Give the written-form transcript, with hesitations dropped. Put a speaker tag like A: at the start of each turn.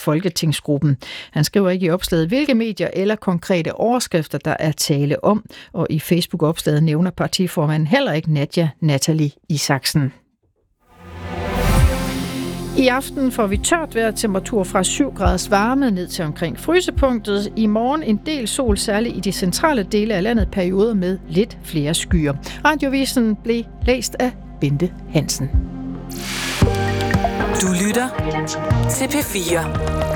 A: Folketingsgruppen. Han skriver ikke i opslaget, hvilke medier eller konkrete overskrifter, der er tale om, og i Facebook-opslaget nævner partiformanden heller ikke Nadia Nathalie Isaksen. I aften får vi tørt vejr, temperatur fra 7 graders varme ned til omkring frysepunktet. I morgen en del sol, særligt i de centrale dele af landet, perioder med lidt flere skyer. Radiovisen blev læst af Bente Hansen.
B: Du lytter til P4.